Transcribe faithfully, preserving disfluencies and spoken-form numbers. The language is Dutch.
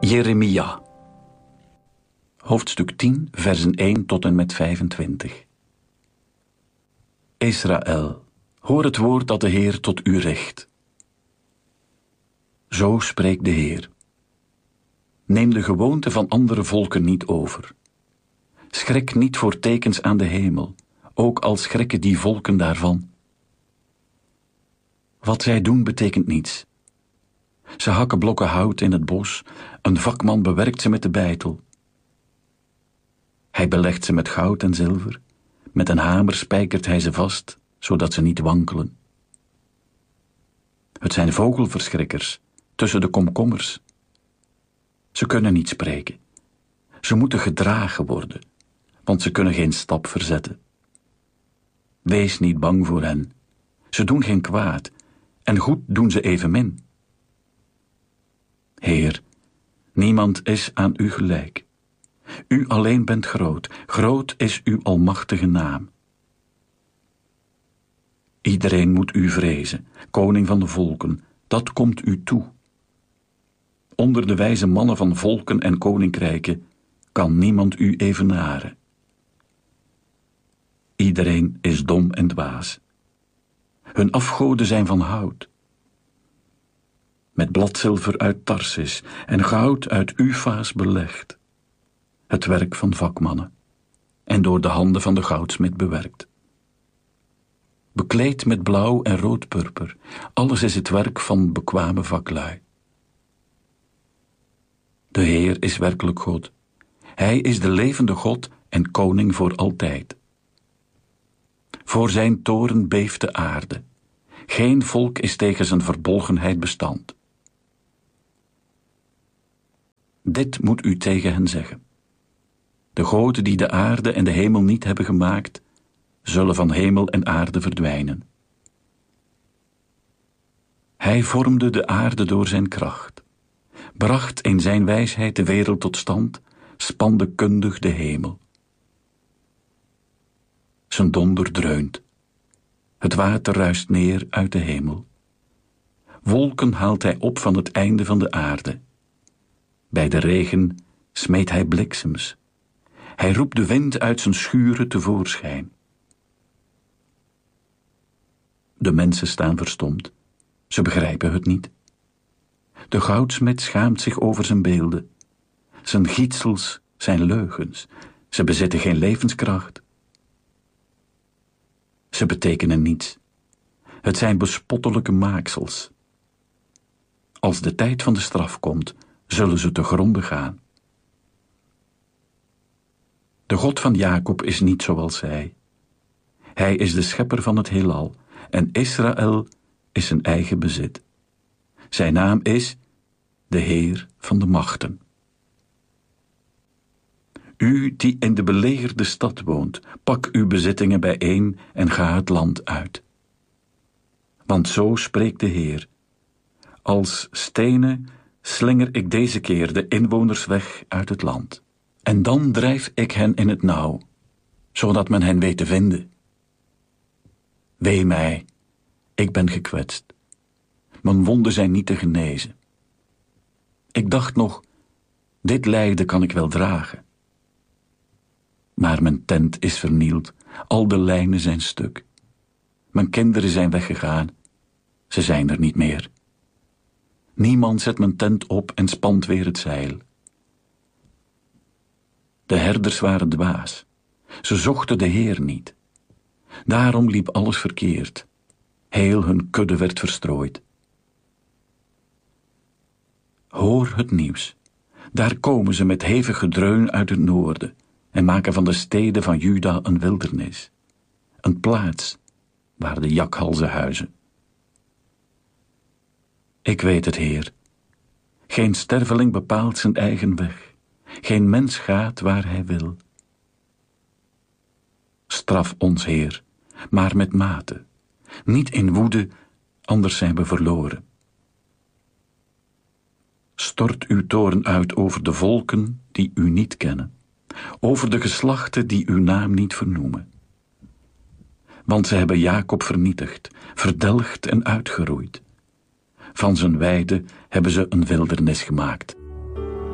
Jeremia, hoofdstuk tien, versen één tot en met vijfentwintig. Israël, hoor het woord dat de Heer tot u richt. Zo spreekt de Heer. Neem de gewoonte van andere volken niet over. Schrik niet voor tekens aan de hemel, ook al schrikken die volken daarvan. Wat zij doen betekent niets. Ze hakken blokken hout in het bos, een vakman bewerkt ze met de beitel. Hij belegt ze met goud en zilver, met een hamer spijkert hij ze vast, zodat ze niet wankelen. Het zijn vogelverschrikkers, tussen de komkommers. Ze kunnen niet spreken. Ze moeten gedragen worden, want ze kunnen geen stap verzetten. Wees niet bang voor hen. Ze doen geen kwaad, en goed doen ze evenmin. Heer, niemand is aan u gelijk. U alleen bent groot, groot is uw almachtige naam. Iedereen moet u vrezen, koning van de volken, dat komt u toe. Onder de wijze mannen van volken en koninkrijken kan niemand u evenaren. Iedereen is dom en dwaas. Hun afgoden zijn van hout. Met bladzilver uit Tarsis en goud uit Ufa's belegd. Het werk van vakmannen en door de handen van de goudsmid bewerkt. Bekleed met blauw en rood purper, alles is het werk van bekwame vaklui. De Heer is werkelijk God. Hij is de levende God en koning voor altijd. Voor zijn toren beeft de aarde. Geen volk is tegen zijn verbolgenheid bestand. Dit moet u tegen hen zeggen. De goden die de aarde en de hemel niet hebben gemaakt, zullen van hemel en aarde verdwijnen. Hij vormde de aarde door zijn kracht, bracht in zijn wijsheid de wereld tot stand, spande kundig de hemel. Zijn donder dreunt, het water ruist neer uit de hemel. Wolken haalt hij op van het einde van de aarde. Bij de regen smeet hij bliksems. Hij roept de wind uit zijn schuren tevoorschijn. De mensen staan verstomd. Ze begrijpen het niet. De goudsmid schaamt zich over zijn beelden. Zijn gietsels zijn leugens. Ze bezitten geen levenskracht. Ze betekenen niets. Het zijn bespottelijke maaksels. Als de tijd van de straf komt, zullen ze te gronde gaan. De God van Jacob is niet zoals zij. Hij is de schepper van het heelal en Israël is zijn eigen bezit. Zijn naam is de Heer van de machten. U die in de belegerde stad woont, pak uw bezittingen bijeen en ga het land uit. Want zo spreekt de Heer. Als stenen slinger ik deze keer de inwoners weg uit het land. En dan drijf ik hen in het nauw, zodat men hen weet te vinden. Wee mij, ik ben gekwetst. Mijn wonden zijn niet te genezen. Ik dacht nog, dit lijden kan ik wel dragen. Maar mijn tent is vernield, al de lijnen zijn stuk. Mijn kinderen zijn weggegaan, ze zijn er niet meer. Niemand zet mijn tent op en spant weer het zeil. De herders waren dwaas. Ze zochten de Heer niet. Daarom liep alles verkeerd. Heel hun kudde werd verstrooid. Hoor het nieuws. Daar komen ze met hevig gedreun uit het noorden en maken van de steden van Juda een wildernis. Een plaats waar de jakhalzen huizen. Ik weet het, Heer. Geen sterveling bepaalt zijn eigen weg. Geen mens gaat waar hij wil. Straf ons, Heer, maar met mate. Niet in woede, anders zijn we verloren. Stort uw toorn uit over de volken die u niet kennen, over de geslachten die uw naam niet vernoemen. Want ze hebben Jacob vernietigd, verdelgd en uitgeroeid. Van zijn weide hebben ze een wildernis gemaakt.